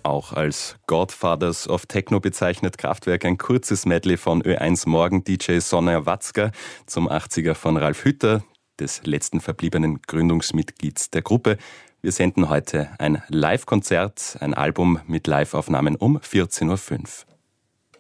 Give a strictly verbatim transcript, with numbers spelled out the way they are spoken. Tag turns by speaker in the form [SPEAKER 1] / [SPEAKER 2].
[SPEAKER 1] Auch als Godfathers of Techno bezeichnet Kraftwerk ein kurzes Medley von Ö eins Morgen D J Sonja Watzka zum achtziger von Ralf Hütter, des letzten verbliebenen Gründungsmitglieds der Gruppe. Wir senden heute ein Live-Konzert, ein Album mit Live-Aufnahmen um vierzehn Uhr fünf.